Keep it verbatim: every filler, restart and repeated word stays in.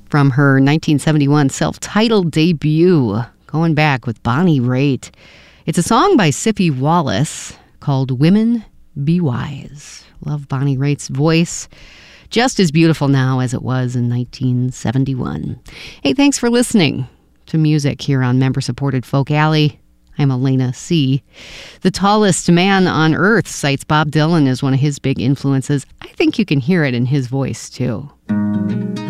from her nineteen seventy-one self-titled debut, going back with Bonnie Raitt. It's a song by Sippy Wallace called Women Be Wise. Love Bonnie Raitt's voice. Just as beautiful now as it was in nineteen seventy-one. Hey, thanks for listening to music here on member-supported Folk Alley. I'm Elena C. The tallest man on earth cites Bob Dylan as one of his big influences. I think you can hear it in his voice, too.